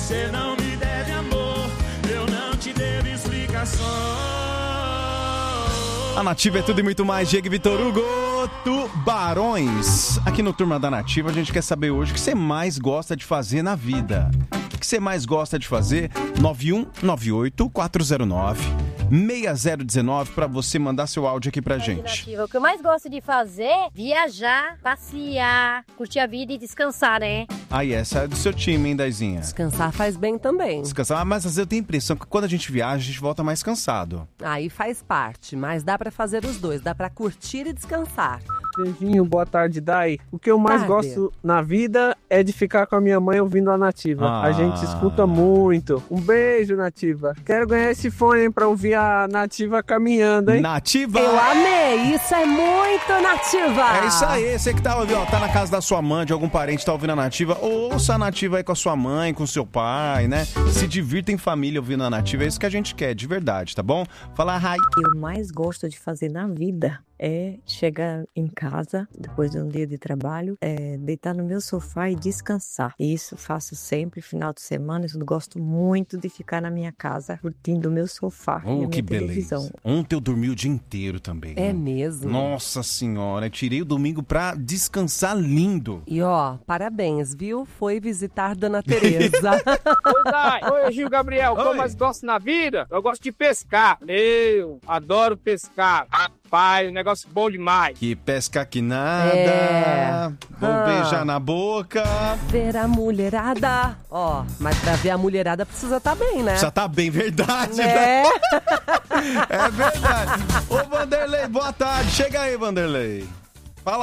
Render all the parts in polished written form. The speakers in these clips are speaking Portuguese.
Você não me deve amor, eu não te devo explicação. A Nativa é tudo e muito mais. Diego Vitor Hugo, Tubarões. Aqui no Turma da Nativa a gente quer saber hoje o que você mais gosta de fazer na vida. O que você mais gosta de fazer? 9198-409-6019 para você mandar seu áudio aqui pra gente. O que eu mais gosto de fazer é viajar, passear, curtir a vida e descansar, né? Aí, essa é do seu time, hein, Daizinha? Descansar faz bem também. Descansar, mas às vezes eu tenho a impressão que quando a gente viaja, a gente volta mais cansado. Aí faz parte, mas dá pra fazer os dois, dá pra curtir e descansar. Beijinho, boa tarde, Dai. O que eu mais gosto na vida é de ficar com a minha mãe ouvindo a Nativa. A gente escuta muito. Um beijo, Nativa. Quero ganhar esse fone pra ouvir a Nativa caminhando, hein? Nativa! Eu amei! Isso é muito Nativa! É isso aí, você que tá ouvindo, tá na casa da sua mãe, de algum parente, tá ouvindo a Nativa, ouça a Nativa aí com a sua mãe, com o seu pai, né? Se divirta em família ouvindo a Nativa, é isso que a gente quer, de verdade, tá bom? Fala, Rai. O que eu mais gosto de fazer na vida é chegar em casa, depois de um dia de trabalho, deitar no meu sofá e descansar. E isso faço sempre, final de semana. Eu gosto muito de ficar na minha casa, curtindo o meu sofá e a minha Que televisão. beleza. Ontem eu dormi o dia inteiro também. É né? mesmo? Nossa senhora, tirei o domingo pra descansar lindo. E ó, parabéns, viu? Foi visitar Dona Tereza. Oi, Dai. Oi, Gil Gabriel. O que eu mais gosto na vida? Eu gosto de pescar. Eu adoro pescar. Pai, um negócio bom demais. Que pesca que nada. Vou beijar na boca. Ver a mulherada. Ó, mas pra ver a mulherada precisa tá bem, né? Já tá bem, verdade. É. Né? É verdade. Ô, Vanderlei, boa tarde. Chega aí, Vanderlei. Fala,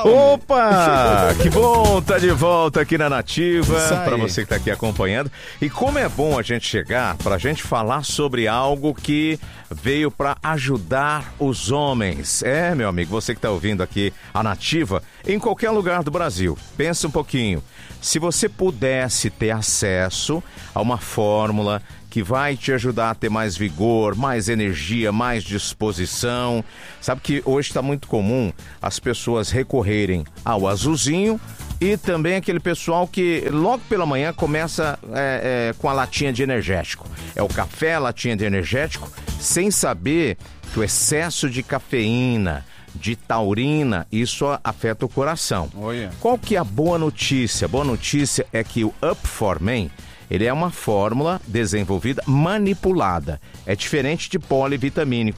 Opa! Que bom tá de volta aqui na Nativa, para você que tá aqui acompanhando. E como é bom a gente chegar pra gente falar sobre algo que veio para ajudar os homens. É, meu amigo, você que tá ouvindo aqui a Nativa, em qualquer lugar do Brasil, pensa um pouquinho. Se você pudesse ter acesso a uma fórmula que vai te ajudar a ter mais vigor, mais energia, mais disposição. Sabe que hoje está muito comum as pessoas recorrerem ao azulzinho e também aquele pessoal que logo pela manhã começa com a latinha de energético. É o café, a latinha de energético, sem saber que o excesso de cafeína, de taurina, isso afeta o coração. Qual que é a boa notícia? A boa notícia é que o Up For Men, ele é uma fórmula desenvolvida manipulada. É diferente de polivitamínico.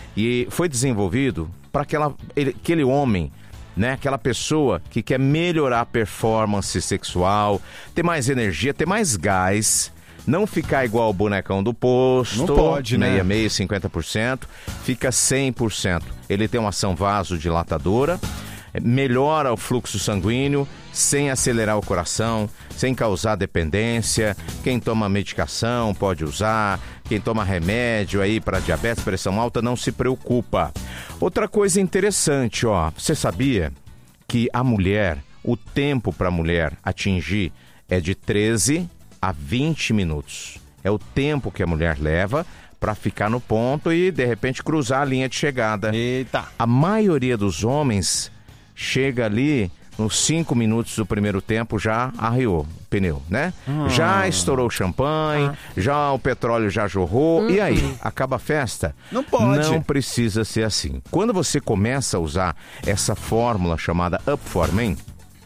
E foi desenvolvido para aquele homem, né? Aquela pessoa que quer melhorar a performance sexual, ter mais energia, ter mais gás, não ficar igual o bonecão do posto. Não pode, né? 66%, 50%, fica 100%. Ele tem uma ação vasodilatadora, melhora o fluxo sanguíneo, sem acelerar o coração, sem causar dependência. Quem toma medicação pode usar, quem toma remédio aí para diabetes, pressão alta, não se preocupa. Outra coisa interessante, ó, você sabia que a mulher, o tempo para a mulher atingir é de 13 a 20 minutos. É o tempo que a mulher leva para ficar no ponto e, de repente, cruzar a linha de chegada. Eita! A maioria dos homens chega ali nos 5 minutos do primeiro tempo, já arriou o pneu, né? Já estourou o champanhe, já o petróleo já jorrou. E aí, acaba a festa? Não pode. Não precisa ser assim. Quando você começa a usar essa fórmula chamada Up For Men,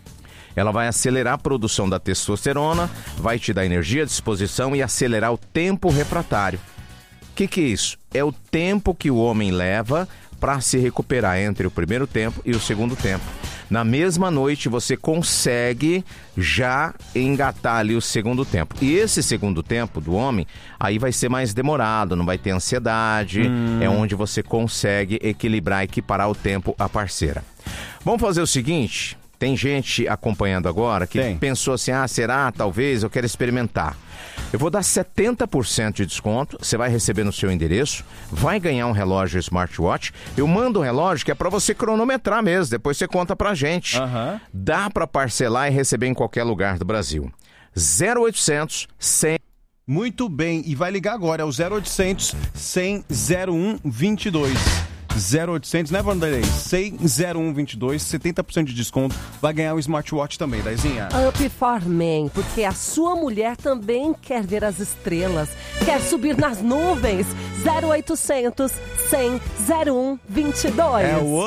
ela vai acelerar a produção da testosterona, vai te dar energia, disposição e acelerar o tempo refratário. O que é isso? É o tempo que o homem leva para se recuperar entre o primeiro tempo e o segundo tempo. Na mesma noite você consegue já engatar ali o segundo tempo. E esse segundo tempo do homem, aí vai ser mais demorado, não vai ter ansiedade, é onde você consegue equilibrar, equiparar o tempo à parceira. Vamos fazer o seguinte, tem gente acompanhando agora que pensou assim, será, talvez, eu quero experimentar. Eu vou dar 70% de desconto, você vai receber no seu endereço, vai ganhar um relógio smartwatch. Eu mando um relógio que é para você cronometrar mesmo, depois você conta pra gente. Dá para parcelar e receber em qualquer lugar do Brasil. 0800 100. Muito bem, e vai ligar agora, é o 0800 100 0122. 0800, né, Vanderlei? 100-0122, 70% de desconto. Vai ganhar o smartwatch também, Daizinha. Up for Men, porque a sua mulher também quer ver as estrelas, quer subir nas nuvens. 0800 100 0122. É o